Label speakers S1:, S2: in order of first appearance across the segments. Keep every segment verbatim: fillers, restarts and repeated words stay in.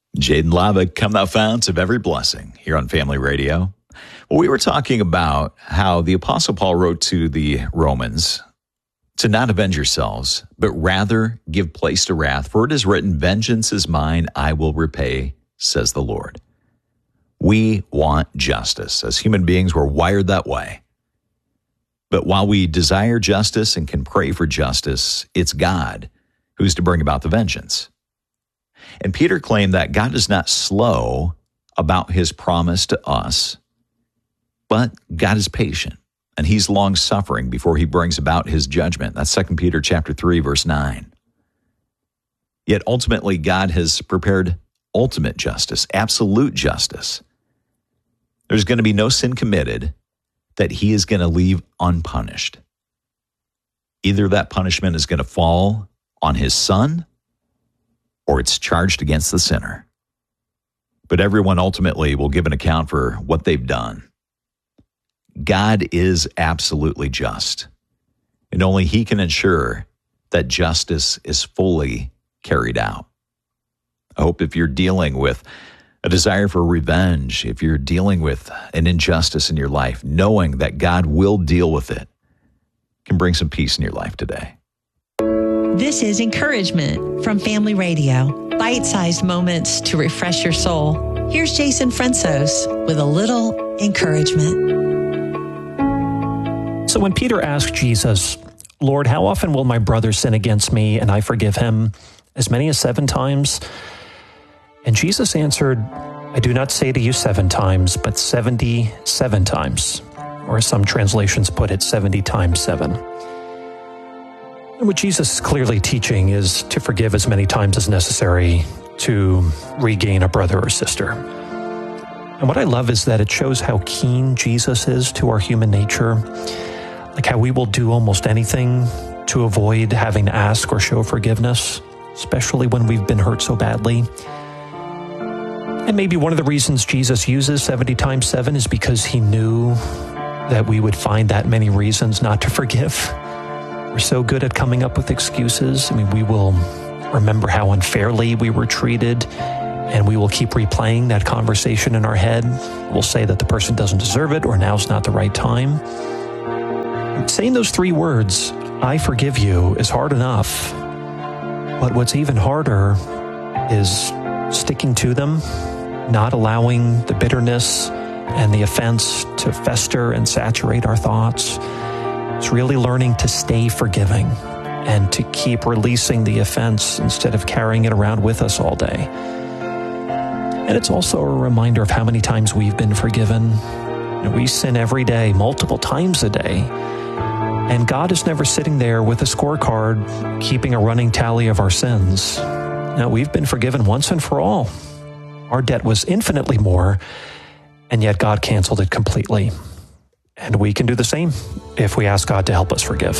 S1: Jaden Lava, come thou fount of every blessing, here on Family Radio. Well, we were talking about how the Apostle Paul wrote to the Romans to not avenge yourselves, but rather give place to wrath. For it is written, vengeance is mine, I will repay, says the Lord. We want justice. As human beings, we're wired that way. But while we desire justice and can pray for justice, it's God who's to bring about the vengeance. And Peter claimed that God is not slow about his promise to us, but God is patient, and he's long-suffering before he brings about his judgment. That's Second Peter chapter three, verse nine. Yet ultimately, God has prepared ultimate justice, absolute justice. There's going to be no sin committed that he is going to leave unpunished. Either that punishment is going to fall on his son, or it's charged against the sinner. But everyone ultimately will give an account for what they've done. God is absolutely just, and only he can ensure that justice is fully carried out. I hope if you're dealing with a desire for revenge, if you're dealing with an injustice in your life, knowing that God will deal with it can bring some peace in your life today.
S2: This is Encouragement from Family Radio. Bite-sized moments to refresh your soul. Here's Jason Fransos with a little encouragement.
S3: So when Peter asked Jesus, Lord, how often will my brother sin against me and I forgive him? As many as seven times? And Jesus answered, I do not say to you seven times, but seventy-seven times. Or as some translations put it, seventy times seven. And what Jesus is clearly teaching is to forgive as many times as necessary to regain a brother or sister. And what I love is that it shows how keen Jesus is to our human nature, like how we will do almost anything to avoid having to ask or show forgiveness, especially when we've been hurt so badly. And maybe one of the reasons Jesus uses seventy times seven is because he knew that we would find that many reasons not to forgive. We're so good at coming up with excuses. I mean, we will remember how unfairly we were treated, and we will keep replaying that conversation in our head. We'll say that the person doesn't deserve it, or now's not the right time. Saying those three words, I forgive you, is hard enough. But what's even harder is sticking to them, not allowing the bitterness and the offense to fester and saturate our thoughts. It's really learning to stay forgiving and to keep releasing the offense instead of carrying it around with us all day. And it's also a reminder of how many times we've been forgiven. You know, we sin every day, multiple times a day. And God is never sitting there with a scorecard, keeping a running tally of our sins. Now, we've been forgiven once and for all. Our debt was infinitely more, and yet God canceled it completely. And we can do the same if we ask God to help us forgive.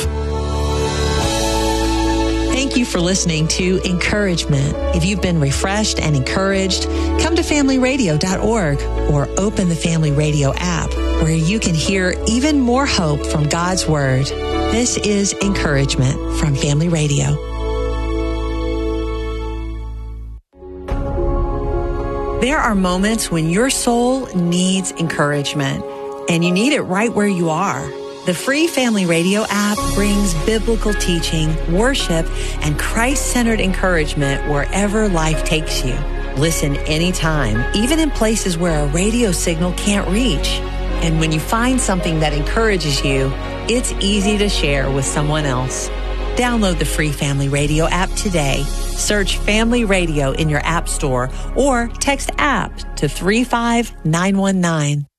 S2: Thank you for listening to Encouragement. If you've been refreshed and encouraged, come to family radio dot org or open the Family Radio app, where you can hear even more hope from God's Word. This is Encouragement from Family Radio. There are moments when your soul needs encouragement, and you need it right where you are. The free Family Radio app brings biblical teaching, worship, and Christ-centered encouragement wherever life takes you. Listen anytime, even in places where a radio signal can't reach. And when you find something that encourages you, it's easy to share with someone else. Download the free Family Radio app today. Search Family Radio in your app store or text app to three five nine one nine.